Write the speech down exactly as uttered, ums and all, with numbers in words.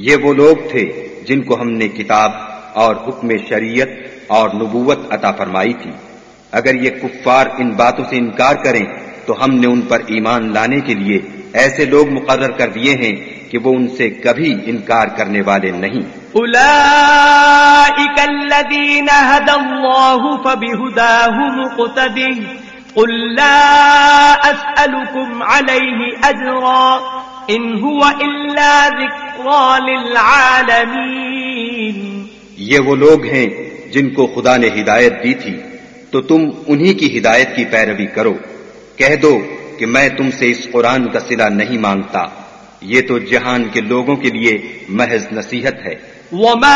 ये वो लोग थे जिनको हमने किताब और हुक्म शरीयत और नबूवत अता फरमाई थी। अगर ये कुफ्फार इन बातों से इनकार करें तो हमने उन पर ईमान लाने के लिए ऐसे लोग मुकर्रर कर दिए हैं कि वो उनसे कभी इनकार करने वाले नहीं। उलाइका अल्लज़ीना हदल्लाहु फबिहुदाहु मुक़्तदिह क़ुल ला अस्अलुकुम अलैहि अज्रा इन हुवा इल्ला ज़िक्रा लिल आलमीन। ये वो लोग हैं जिनको खुदा ने हिदायत दी थी, तो तुम उन्हीं की हिदायत की पैरवी करो। कह दो कि मैं तुमसे इस कुरान का सिला नहीं मांगता, ये तो जहान के लोगों के लिए महज नसीहत है।